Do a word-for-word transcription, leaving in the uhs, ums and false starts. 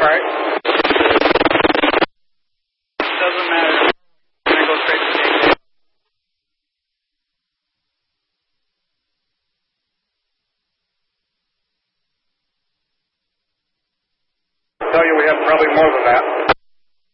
right. Doesn't matter. I'm going to go straight to King. I tell you, we have probably more than that.